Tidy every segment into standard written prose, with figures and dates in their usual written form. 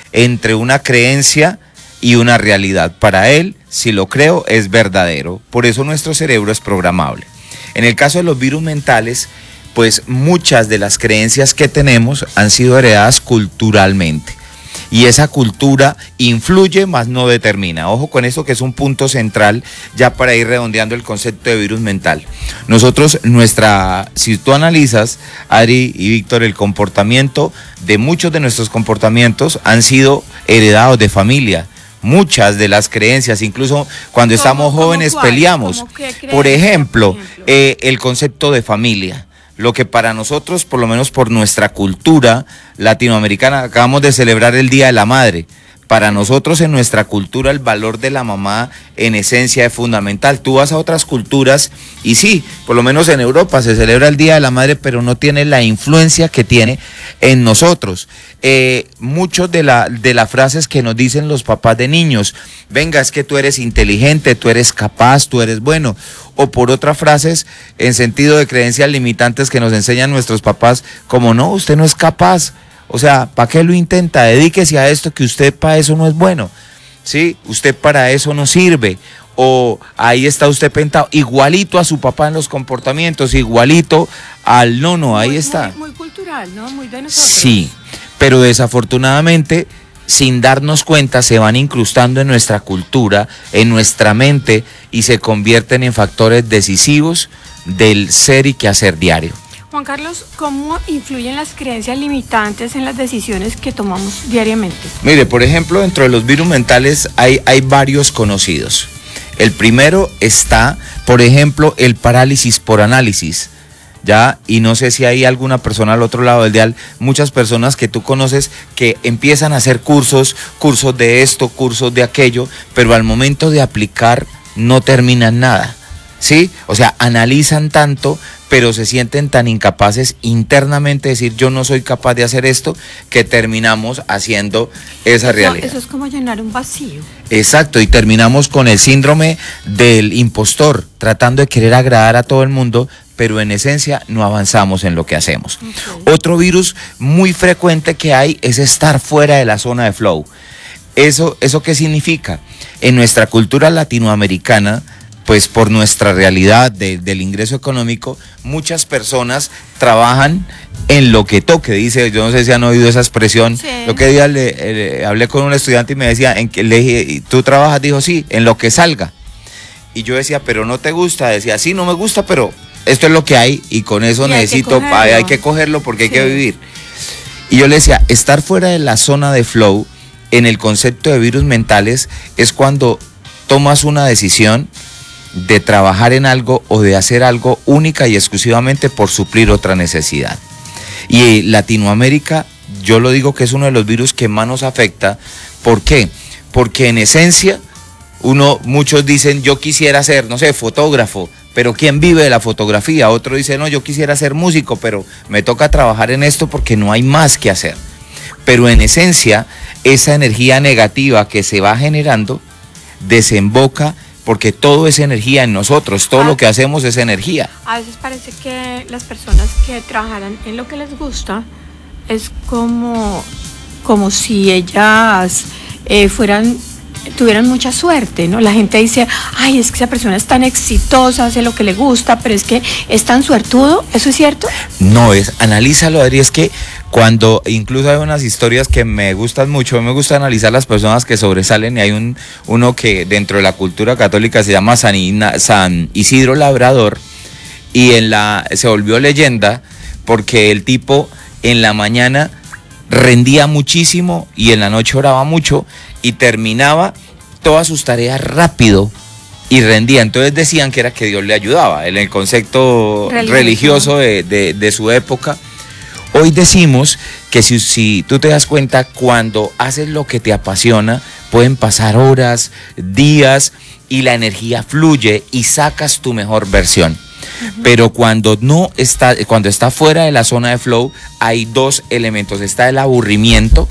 entre una creencia y una realidad. Para él, si lo creo, es verdadero. Por eso nuestro cerebro es programable. En el caso de los virus mentales, pues muchas de las creencias que tenemos han sido heredadas culturalmente. Y esa cultura influye, más no determina. Ojo con eso, que es un punto central ya para ir redondeando el concepto de virus mental. Nosotros, si tú analizas, Adri y Víctor, el comportamiento de muchos de nuestros comportamientos han sido heredados de familia. Muchas de las creencias, incluso cuando estamos jóvenes, peleamos. Por ejemplo, el concepto de familia. Lo que para nosotros, por lo menos por nuestra cultura latinoamericana, acabamos de celebrar el Día de la Madre. Para nosotros, en nuestra cultura, el valor de la mamá en esencia es fundamental. Tú vas a otras culturas y sí, por lo menos en Europa se celebra el Día de la Madre, pero no tiene la influencia que tiene en nosotros. Muchos de las frases que nos dicen los papás de niños, venga, es que tú eres inteligente, tú eres capaz, tú eres bueno. O por otras frases en sentido de creencias limitantes que nos enseñan nuestros papás, como no, usted no es capaz. O sea, ¿para qué lo intenta? Dedíquese a esto, que usted para eso no es bueno, ¿sí? Usted para eso no sirve. O ahí está usted pentado, igualito a su papá en los comportamientos, igualito al nono, ahí está. Muy cultural, ¿no? Muy de nosotros. Sí, pero desafortunadamente, sin darnos cuenta, se van incrustando en nuestra cultura, en nuestra mente, y se convierten en factores decisivos del ser y quehacer diario. Juan Carlos, ¿cómo influyen las creencias limitantes en las decisiones que tomamos diariamente? Mire, por ejemplo, dentro de los virus mentales hay varios conocidos. El primero está, por ejemplo, el parálisis por análisis. Ya, y no sé si hay alguna persona al otro lado del dial, muchas personas que tú conoces que empiezan a hacer cursos de esto, cursos de aquello, pero al momento de aplicar no terminan nada, ¿sí? O sea, analizan tanto, pero se sienten tan incapaces internamente de decir yo no soy capaz de hacer esto, que terminamos haciendo esa realidad. Eso es como llenar un vacío. Exacto, y terminamos con el síndrome del impostor, tratando de querer agradar a todo el mundo, pero en esencia no avanzamos en lo que hacemos. Okay. Otro virus muy frecuente que hay es estar fuera de la zona de flow. ¿Eso qué significa? En nuestra cultura latinoamericana, pues por nuestra realidad del ingreso económico, muchas personas trabajan en lo que toque. Dice, yo no sé si han oído esa expresión. Sí. Lo que día le hablé con un estudiante y me decía, le dije, ¿tú trabajas? Dijo, sí, en lo que salga. Y yo decía, ¿pero no te gusta? Decía, sí, no me gusta, pero esto es lo que hay y con eso necesito, hay que cogerlo porque hay que vivir. Y yo le decía, estar fuera de la zona de flow, en el concepto de virus mentales, es cuando tomas una decisión de trabajar en algo o de hacer algo única y exclusivamente por suplir otra necesidad. Y Latinoamérica, yo lo digo que es uno de los virus que más nos afecta. ¿Por qué? Porque en esencia, muchos dicen, yo quisiera ser, no sé, fotógrafo, pero ¿quién vive de la fotografía? Otro dice, no, yo quisiera ser músico, pero me toca trabajar en esto porque no hay más que hacer. Pero en esencia, esa energía negativa que se va generando desemboca, porque todo es energía en nosotros, todo lo que hacemos es energía. A veces parece que las personas que trabajaran en lo que les gusta es como si ellas tuvieran mucha suerte, ¿no? La gente dice, ay, es que esa persona es tan exitosa, hace lo que le gusta, pero es que es tan suertudo. ¿Eso es cierto? No, analízalo, Adri, es que cuando incluso hay unas historias que me gustan mucho, me gusta analizar las personas que sobresalen, y hay uno que dentro de la cultura católica se llama San Isidro Labrador, y se volvió leyenda porque el tipo en la mañana rendía muchísimo y en la noche oraba mucho y terminaba todas sus tareas rápido y rendía. Entonces decían que era que Dios le ayudaba en el concepto religioso de su época. Hoy decimos que si tú te das cuenta, cuando haces lo que te apasiona, pueden pasar horas, días y la energía fluye y sacas tu mejor versión. Uh-huh. Pero cuando está fuera de la zona de flow, hay dos elementos. Está el aburrimiento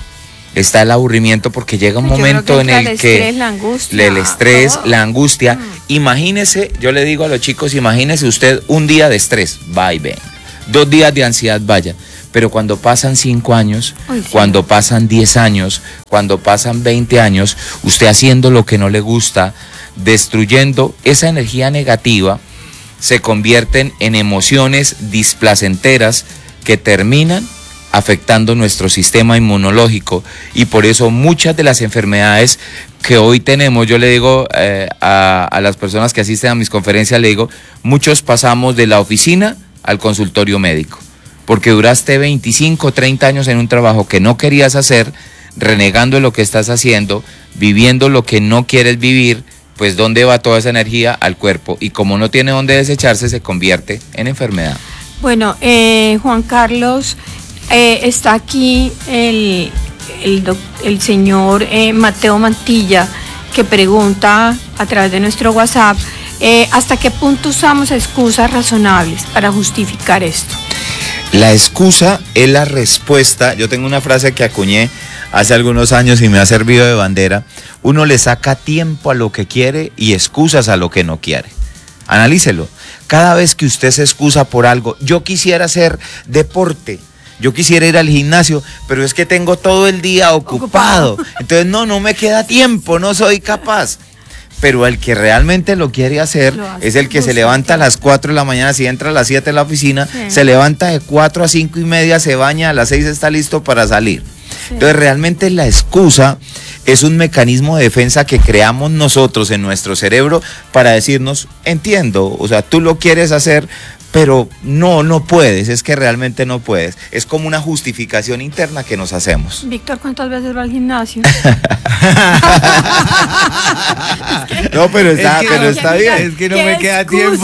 porque llega un momento en el que el estrés, la angustia. Imagínese, yo le digo a los chicos, imagínese usted un día de estrés, va y ven, 2 días de ansiedad, vaya. pero cuando pasan 5 años, Ay, sí. cuando pasan 10 años, cuando pasan 20 años, usted haciendo lo que no le gusta, destruyendo esa energía negativa, se convierten en emociones displacenteras que terminan afectando nuestro sistema inmunológico, y por eso muchas de las enfermedades que hoy tenemos, yo le digo a las personas que asisten a mis conferencias, le digo, muchos pasamos de la oficina al consultorio médico, porque duraste 25, 30 años en un trabajo que no querías hacer, renegando de lo que estás haciendo, viviendo lo que no quieres vivir. Pues ¿dónde va toda esa energía? Al cuerpo, y como no tiene dónde desecharse, se convierte en enfermedad. Bueno, Juan Carlos, está aquí el señor Mateo Mantilla, que pregunta a través de nuestro WhatsApp, ¿hasta qué punto usamos excusas razonables para justificar esto? La excusa es la respuesta. Yo tengo una frase que acuñé hace algunos años y me ha servido de bandera. Uno le saca tiempo a lo que quiere y excusas a lo que no quiere. Analícelo. Cada vez que usted se excusa por algo, yo quisiera hacer deporte, yo quisiera ir al gimnasio, pero es que tengo todo el día ocupado. Entonces no me queda tiempo, no soy capaz. Pero el que realmente lo quiere hacer es el que se levanta a las 4 de la mañana, si entra a las 7 de la oficina, sí, se levanta de 4 a 5 y media, se baña, a las 6 está listo para salir. Sí. Entonces realmente la excusa es un mecanismo de defensa que creamos nosotros en nuestro cerebro para decirnos, entiendo, o sea, tú lo quieres hacer, pero no puedes, es que realmente no puedes. Es como una justificación interna que nos hacemos. Víctor, ¿cuántas veces va al gimnasio? No, pero está bien. Es que no me queda tiempo.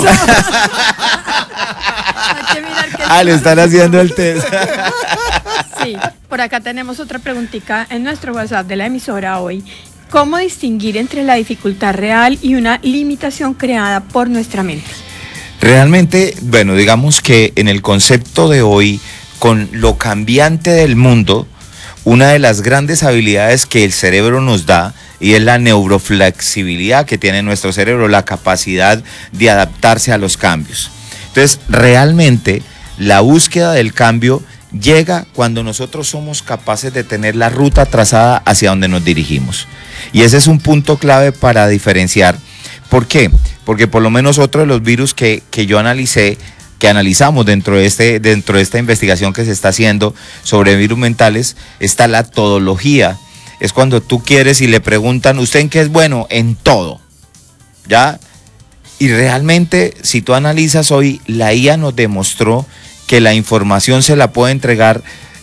Le están haciendo el test. Sí, por acá tenemos otra preguntita en nuestro WhatsApp de la emisora hoy. ¿Cómo distinguir entre la dificultad real y una limitación creada por nuestra mente? Realmente, bueno, digamos que en el concepto de hoy, con lo cambiante del mundo, una de las grandes habilidades que el cerebro nos da, y es la neuroflexibilidad que tiene nuestro cerebro, la capacidad de adaptarse a los cambios. Entonces, realmente, la búsqueda del cambio llega cuando nosotros somos capaces de tener la ruta trazada hacia donde nos dirigimos. Y ese es un punto clave para diferenciar. ¿Por qué? Porque por lo menos otro de los virus que yo analicé, que analizamos dentro de esta investigación que se está haciendo sobre virus mentales, está la todología. Es cuando tú quieres y le preguntan, ¿usted en qué es bueno? En todo, ¿ya? Y realmente, si tú analizas hoy, la IA nos demostró que la información se la puede entregar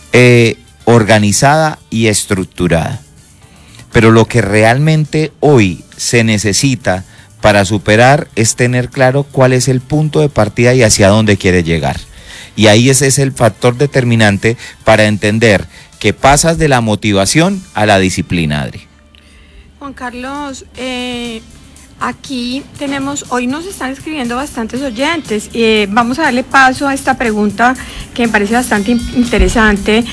organizada y estructurada. Pero lo que realmente hoy se necesita para superar es tener claro cuál es el punto de partida y hacia dónde quiere llegar. Y ahí ese es el factor determinante para entender que pasas de la motivación a la disciplina, Adri. Juan Carlos, aquí hoy nos están escribiendo bastantes oyentes. Vamos a darle paso a esta pregunta que me parece bastante interesante,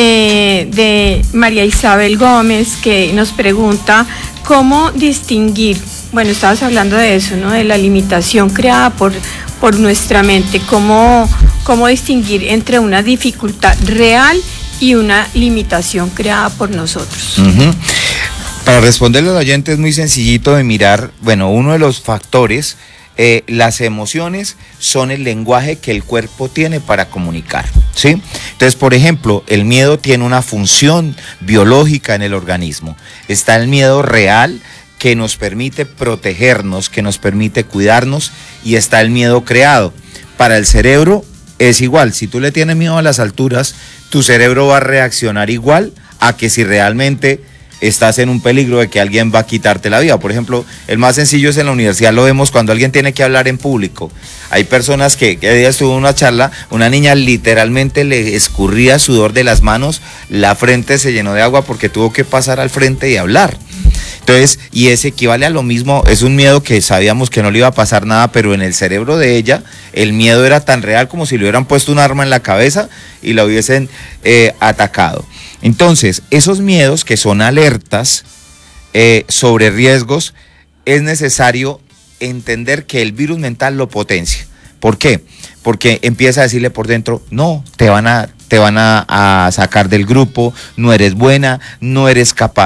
de María Isabel Gómez, que nos pregunta cómo distinguir, bueno, estabas hablando de eso, ¿no? De la limitación creada por nuestra mente, cómo distinguir entre una dificultad real y una limitación creada por nosotros. Uh-huh. Para responderle al oyente es muy sencillito de mirar, bueno, uno de los factores, las emociones son el lenguaje que el cuerpo tiene para comunicar, ¿sí? Entonces, por ejemplo, el miedo tiene una función biológica en el organismo. Está el miedo real, que nos permite protegernos, que nos permite cuidarnos, y está el miedo creado. Para el cerebro es igual, si tú le tienes miedo a las alturas, tu cerebro va a reaccionar igual a que si realmente estás en un peligro de que alguien va a quitarte la vida. Por ejemplo, el más sencillo es en la universidad, lo vemos cuando alguien tiene que hablar en público. Hay personas que día estuvo en una charla, una niña literalmente le escurría sudor de las manos, la frente se llenó de agua porque tuvo que pasar al frente y hablar. Entonces, y ese equivale a lo mismo, es un miedo que sabíamos que no le iba a pasar nada, pero en el cerebro de ella, el miedo era tan real como si le hubieran puesto un arma en la cabeza y la hubiesen atacado. Entonces, esos miedos que son alertas sobre riesgos, es necesario entender que el virus mental lo potencia. ¿Por qué? Porque empieza a decirle por dentro, no, te van te van a sacar del grupo, no eres buena, no eres capaz.